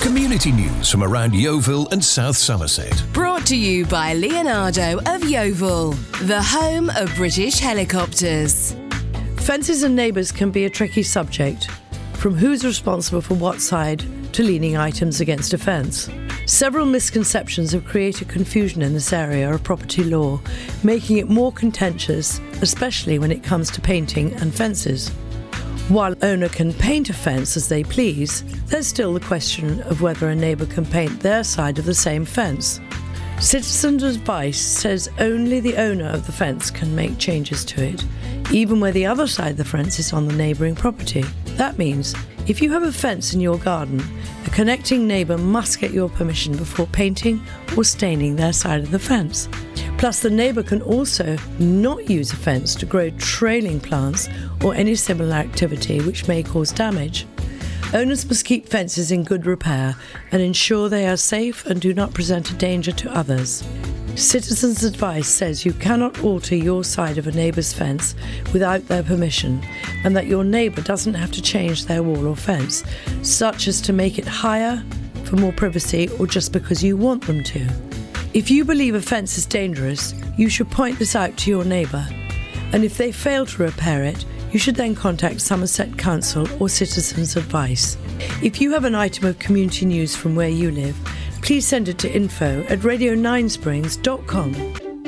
Community news from around Yeovil and South Somerset. Brought to you by Leonardo of Yeovil, the home of British helicopters. Fences and neighbours can be a tricky subject, from who's responsible for what side to leaning items against a fence. Several misconceptions have created confusion in this area of property law, making it more contentious, especially when it comes to painting and fences. While an owner can paint a fence as they please, there's still the question of whether a neighbour can paint their side of the same fence. Citizens' Advice says only the owner of the fence can make changes to it, even where the other side of the fence is on the neighbouring property. That means if you have a fence in your garden, the connecting neighbour must get your permission before painting or staining their side of the fence. Plus, the neighbour can also not use a fence to grow trailing plants or any similar activity which may cause damage. Owners must keep fences in good repair and ensure they are safe and do not present a danger to others. Citizens' Advice says you cannot alter your side of a neighbour's fence without their permission, and that your neighbour doesn't have to change their wall or fence, such as to make it higher for more privacy or just because you want them to. If you believe a fence is dangerous, you should point this out to your neighbour, and if they fail to repair it, you should then contact Somerset Council or Citizens' Advice. If you have an item of community news from where you live, please send it to info@radio9springs.com.